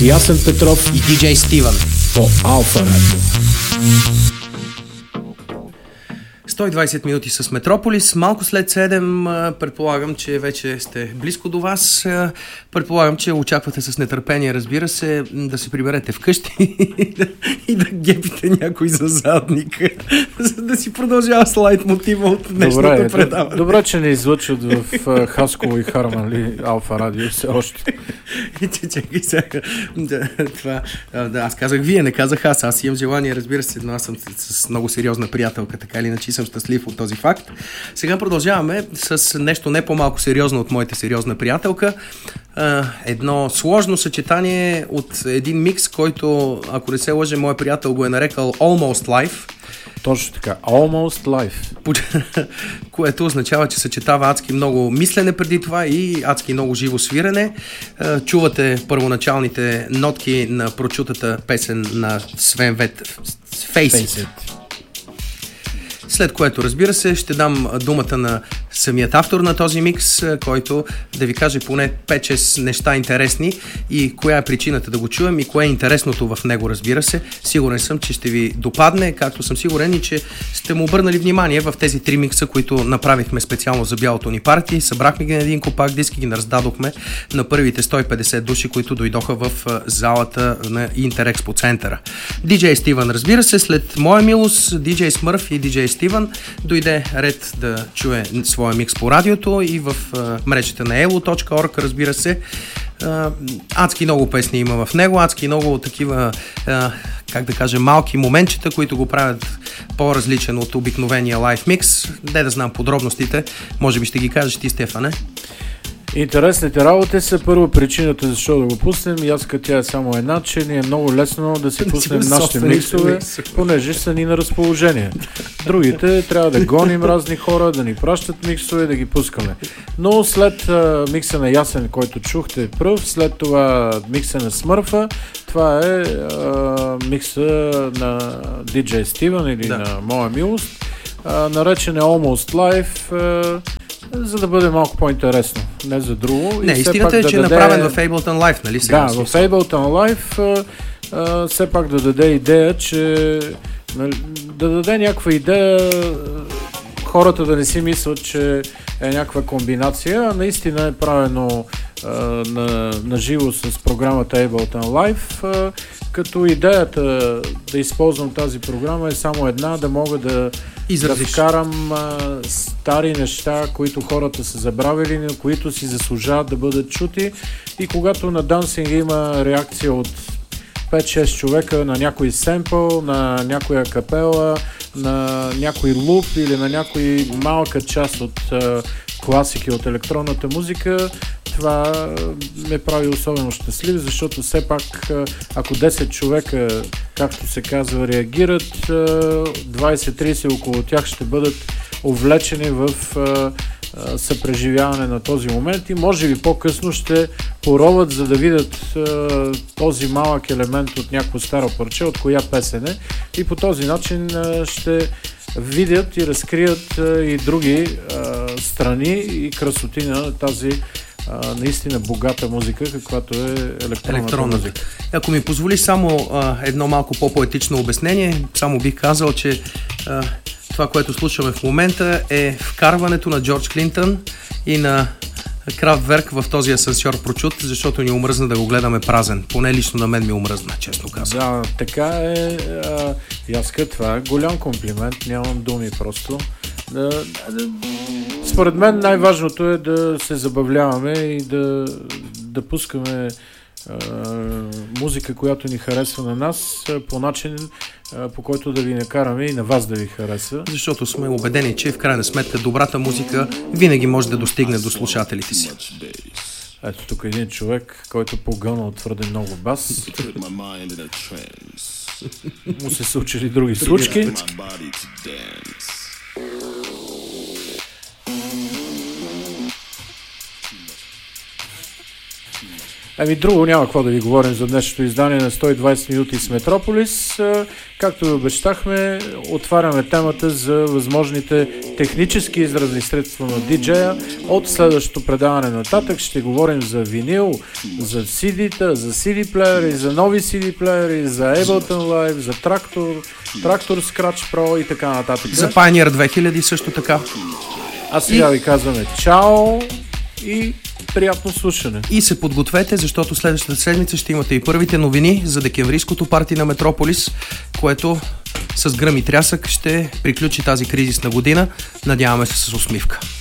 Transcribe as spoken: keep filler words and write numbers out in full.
с Ясен Петров и диджей Стивън по Алфа Радио. сто и двайсет минути с Метрополис. Малко след седем, предполагам, че вече сте близко до вас. Предполагам, че очаквате с нетърпение, разбира се, да се приберете вкъщи и да, и да гепите някой за задник, за да си продължава слайд мотива от днешното добре, предаване. Добре, че не излъчват в Хасково и Харман Алфа Радио все още. Чакай сега. Да, това, да, аз казах вие, не казах аз. Аз имам желание, разбира се, но аз съм с много сериозна приятелка, така или иначе съм щастлив от този факт. Сега продължаваме с нещо не по-малко сериозно от моята сериозна приятелка. Едно сложно съчетание от един микс, който, ако не се лъже, моят приятел го е нарекал Almost Life. Точно така, Almost Life. Което означава, че съчетава адски много мислене преди това и адски много живо свирене. Чувате първоначалните нотки на прочутата песен на Свен Вет Face It. След което, разбира се, ще дам думата на самият автор на този микс, който да ви каже поне пет-шест неща интересни и коя е причината да го чуем и кое е интересното в него, разбира се. Сигурен съм, че ще ви допадне, както съм сигурен и че сте му обърнали внимание в тези три микса, които направихме специално за бялото ни парти. Събрахме ги на един компакт диск и ги раздадохме на първите сто и петдесет души, които дойдоха в залата на Интерекспо центъра. диджей Стивън, разбира се, след моя милост, диджей Смърф и диджей Стивън дойде ред да чуе своя микс по радиото и в а, мрежата на elo точка org, разбира се. А, адски много песни има в него, адски много такива, а, как да кажа, малки моментчета, които го правят по-различен от обикновения лайв микс. Де да знам подробностите, може би ще ги кажеш ти, Стефане. Интересните работи са първо причината защо да го пуснем. И аз като тя е само една, че ни е много лесно да си пуснем нашите миксове, понеже са ни на разположение. Другите трябва да гоним разни хора, да ни пращат миксове, да ги пускаме. Но след а, микса на Ясен, който чухте пръв, след това микса на Смърфа, това е а, микса на диджей Стивън или да. на Моя милост, а, наречен е Almost Life, а, за да бъде малко по-интересно, не за друго. Не, истината е, да че е даде... направен в Ableton Live, нали сега? Да, в Ableton Live а, а, все пак да даде идея, че да даде някаква идея хората да не си мислят, че е някаква комбинация, а наистина е правено а, на, на живо с програмата Ableton Live, а, като идеята да използвам тази програма е само една, да мога да да вкарам а, стари неща, които хората са забравили, но които си заслужават да бъдат чути. И когато на дансинг има реакция от пет-шест човека на някой семпъл, на някоя капела, на някой луп или на някой малка част от а, класики от електронната музика, това ме прави особено щастлив, защото все пак ако десет човека, както се казва, реагират, двайсет-трийсет около тях ще бъдат увлечени в съпреживяване на този момент и може би по-късно ще пороват, за да видят този малък елемент от някакво старо парче, от коя песен е, и по този начин ще видят и разкрият и други страни и красоти на тази А, наистина богата музика, каквато е електронната Електронна. музика. Ако ми позволиш само а, едно малко по-поетично обяснение, само бих казал, че а, това, което слушаме в момента е вкарването на Джордж Клинтън и на Крафтверк в този асансьор прочут, защото ни омръзна да го гледаме празен. Поне лично на мен ми омръзна, честно казвам. Да, така е. А, яска, това е голям комплимент, нямам думи просто. Да, да, според мен най-важното е да се забавляваме и да, да пускаме а, музика, която ни харесва на нас, по начин, а, по който да ви накараме и на вас да ви хареса. Защото сме убедени, че в крайна сметка добрата музика винаги може да достигне до слушателите си. Ето тук един човек, който погълнал твърде много бас. Му се случили други случки. Ами друго няма какво да ви говорим за днешното издание на сто и двайсет минути с Метрополис. Както ви обещахме, отваряме темата за възможните технически изразни средства на диджея. От следващото предаване нататък ще говорим за винил, за си ди-та, за си ди плеери, за нови си ди плеери, за Ableton Live, за трактор, трактор Scratch Pro и така нататък. За Pioneer две хиляди също така. А сега и... ви казваме чао и приятно слушане. И се подгответе, защото следващата седмица ще имате и първите новини за декемврийското парти на Метрополис, което с гръм и трясък ще приключи тази кризисна година. Надяваме се с усмивка.